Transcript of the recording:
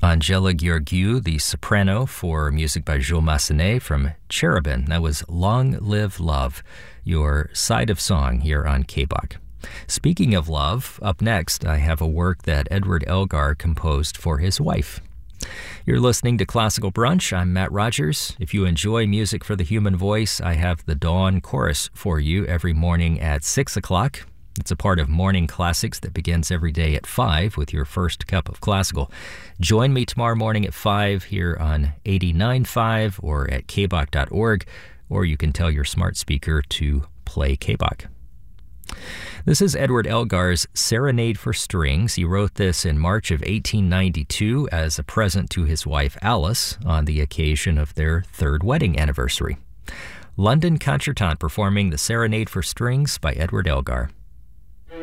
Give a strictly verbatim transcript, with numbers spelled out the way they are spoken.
Angela Gheorghiu, the soprano, for music by Jules Massenet from Cherubin. That was Long Live Love, your side of song here on K B O C. Speaking of love, up next I have a work that Edward Elgar composed for his wife. You're listening to Classical Brunch. I'm Matt Rogers. If you enjoy music for the human voice, I have the Dawn Chorus for you every morning at six o'clock. It's a part of Morning Classics that begins every day at five with your first cup of classical. Join me tomorrow morning at five here on eighty-nine point five or at k b o c dot org, or you can tell your smart speaker to play K B O C. This is Edward Elgar's Serenade for Strings. He wrote this in March of eighteen ninety-two as a present to his wife Alice on the occasion of their third wedding anniversary. London Concertante performing the Serenade for Strings by Edward Elgar.